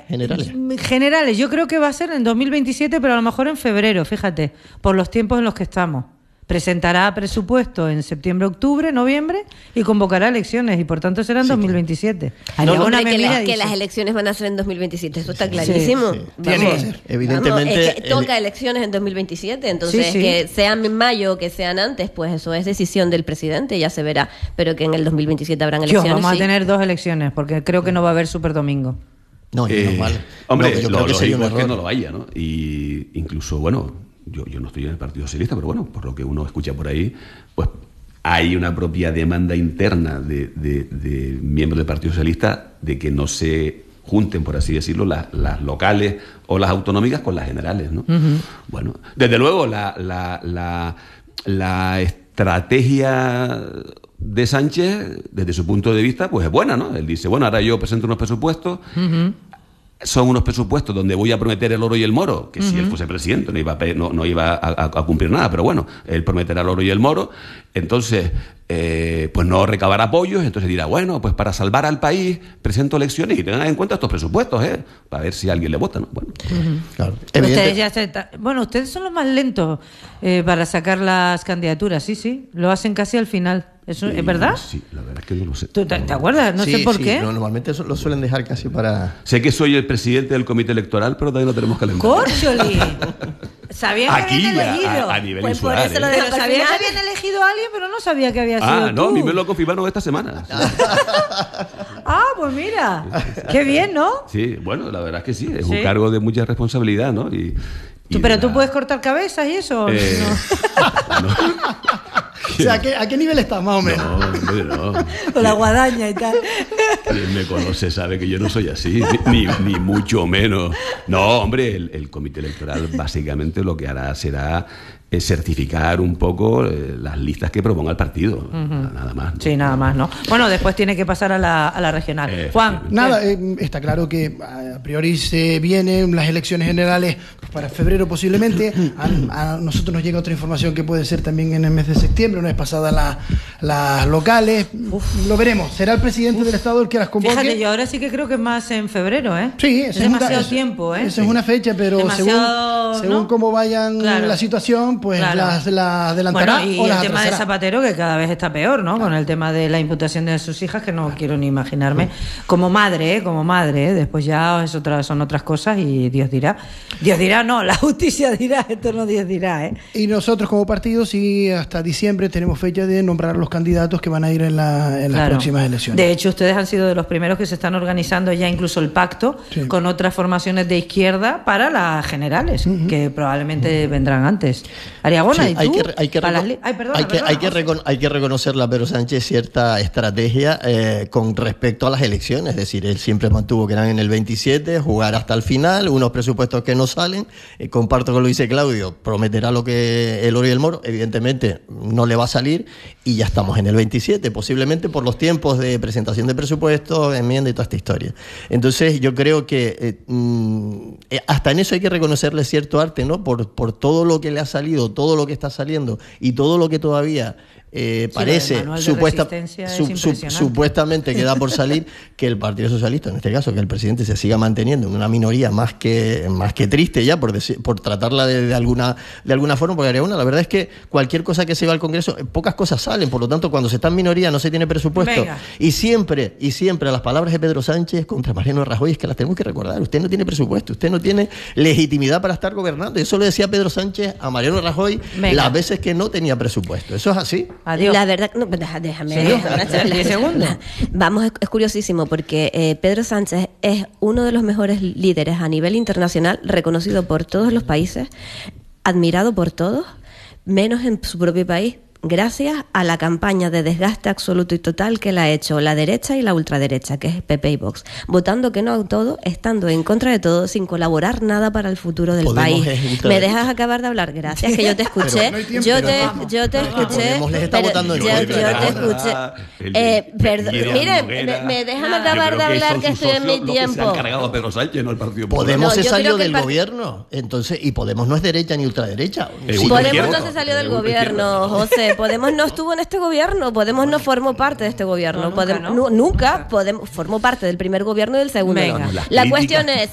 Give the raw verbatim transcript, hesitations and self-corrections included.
generales. Generales, yo creo que va a ser en dos mil veintisiete, pero a lo mejor en febrero, fíjate, por los tiempos en los que estamos. Presentará presupuesto en septiembre, octubre, noviembre y convocará elecciones y por tanto será en sí, dos mil veintisiete. No, no, que, la, que las elecciones van a ser en dos mil veintisiete, eso está clarísimo. Sí, sí. Tiene que ser. Evidentemente. Vamos, es que toca el... elecciones en dos mil veintisiete, entonces sí, sí. que sean en mayo o que sean antes, pues eso es decisión del presidente, ya se verá. Pero que en el dos mil veintisiete habrán elecciones. Yo, vamos sí. a tener dos elecciones porque creo que no va a haber Super Domingo. No, eh, no vale. Hombre, no, yo lo, creo que lo sería un es error. que no lo haya, ¿no? Y incluso, bueno. Yo, yo no estoy en el Partido Socialista, pero bueno, por lo que uno escucha por ahí, pues hay una propia demanda interna de, de, de miembros del Partido Socialista de que no se junten, por así decirlo, las, las locales o las autonómicas con las generales, ¿no? Uh-huh. Bueno, desde luego la, la, la, la estrategia de Sánchez, desde su punto de vista, pues es buena, ¿no? Él dice, bueno, ahora yo presento unos presupuestos. Uh-huh. Son unos presupuestos donde voy a prometer el oro y el moro, que uh-huh. si él fuese presidente no iba, a, no, no iba a, a, a cumplir nada, pero bueno, él prometerá el oro y el moro, entonces eh, pues no recabará apoyos, entonces dirá, bueno, pues para salvar al país presento elecciones y tengan en cuenta estos presupuestos, ¿eh? Para ver si alguien le vota, ¿no? Bueno, uh-huh. claro. Ustedes ya se, bueno, ustedes son los más lentos eh, para sacar las candidaturas, sí, sí, lo hacen casi al final. ¿Eso sí, es verdad? Sí, la verdad es que no lo sé. ¿Tú te, te acuerdas? No sí, sé por sí, qué. No, normalmente eso lo suelen dejar casi para... Sé que soy el presidente del comité electoral, pero todavía no tenemos calendario. ¡Córcholi! ¿Sabían que Aquí habían ya, elegido? a, a nivel pues insular, por eso ¿eh? lo de pero sabía que habían elegido a alguien, pero no sabía que había sido Ah, no, tú. a mí me lo confirmaron esta semana. Ah, pues mira. Qué bien, ¿no? Sí, bueno, la verdad es que sí. Es ¿Sí? un cargo de mucha responsabilidad, ¿no? Y, y ¿Tú, ¿Pero la... tú puedes cortar cabezas y eso? Eh, no. no. O sea, ¿a qué, ¿a qué nivel estás más o menos? No, hombre, no. Con la guadaña y tal. Quien me conoce sabe que yo no soy así, ni, ni mucho menos. No, hombre, el, el comité electoral básicamente lo que hará será eh, certificar un poco eh, las listas que proponga el partido, uh-huh. nada más. ¿no? Sí, nada más, ¿no? Bueno, después tiene que pasar a la, a la regional. Eh, Juan. Nada, eh, está claro que a priori se vienen las elecciones generales para febrero posiblemente. A, a nosotros nos llega otra información que puede ser también en el mes de septiembre, una vez pasadas las la locales. Uf. Lo veremos. ¿Será el presidente Uf. del Estado el que las convoque? Fíjate, yo ahora sí que creo que es más en febrero, ¿eh? Sí, es, es demasiado es, tiempo, ¿eh? Esa es una fecha, pero demasiado, según, según ¿no? cómo vayan claro. la situación, pues claro. las, las adelantará bueno, y o las el tema atrasará. de Zapatero, que cada vez está peor, ¿no? Claro. Con el tema de la imputación de sus hijas, que no claro. quiero ni imaginarme. Como madre, ¿eh? Como madre, ¿eh? Después ya es otra, son otras cosas y Dios dirá. Dios dirá, no, la justicia dirá, esto no Dios dirá, ¿eh? Y nosotros como partido sí hasta diciembre tenemos fecha de nombrar a los candidatos que van a ir en, la, en las claro. próximas elecciones. De hecho, ustedes han sido de los primeros que se están organizando ya incluso el pacto sí. con otras formaciones de izquierda para las generales, uh-huh. que probablemente uh-huh. vendrán antes. Ariagona, sí, ¿y tú? Hay que, hay que, las... Ay, perdona, hay que, perdona, hay que, recon- hay que reconocerle a Pedro Sánchez cierta estrategia eh, con respecto a las elecciones. Es decir, él siempre mantuvo que eran en el veintisiete, jugar hasta el final, unos presupuestos que no salen. Eh, comparto con lo que dice Claudio, prometerá lo que el oro y el moro, evidentemente no le va a salir y ya estamos en el veintisiete, posiblemente por los tiempos de presentación de presupuestos, enmienda y toda esta historia. Entonces yo creo que eh, mm, hasta en eso hay que reconocerle cierto arte, ¿no? Por, por todo lo que le ha salido, todo lo que está saliendo y todo lo que todavía eh, sí, parece supuesta, su, su, supuestamente queda por salir, que el Partido Socialista, en este caso, que el presidente se siga manteniendo en una minoría más que más que triste ya, por decir, por tratarla de, de alguna de alguna forma, porque una, la verdad es que cualquier cosa que se va al Congreso, pocas cosas salen, por lo tanto, cuando se está en minoría no se tiene presupuesto. Venga. Y siempre, y siempre las palabras de Pedro Sánchez contra Mariano Rajoy es que las tenemos que recordar. Usted no tiene presupuesto, usted no tiene legitimidad para estar gobernando. Eso lo decía Pedro Sánchez a Mariano Rajoy Venga. las veces que no tenía presupuesto. Eso es así. Adiós. La verdad, no, déjame, déjame. diez segundos. Vamos, es, es curiosísimo porque eh, Pedro Sánchez es uno de los mejores líderes a nivel internacional, reconocido por todos los países, admirado por todos, menos en su propio país, gracias a la campaña de desgaste absoluto y total que la ha hecho la derecha y la ultraderecha, que es P P y Vox, votando que no a todo, estando en contra de todo, sin colaborar nada para el futuro del Podemos país. ¿Me dejas acabar de hablar? Gracias, que yo te escuché. Pero, no yo, te, yo te escuché. Podemos les está pero, votando en yo, contra. yo te escuché. Eh, perdón, mire, me, me dejan acabar de hablar, que estoy en mi tiempo. Se han cargado a Pedro Sánchez, no el Partido Popular. Podemos no, se salió del part... gobierno, entonces, y Podemos no es derecha ni ultraderecha. Eh, sí, Podemos no se salió del gobierno, José. Podemos no estuvo en este gobierno, Podemos no formó parte de este gobierno, no, nunca, Podemos, ¿no? nunca, nunca Podemos formó parte del primer gobierno y del segundo. Venga. La cuestión es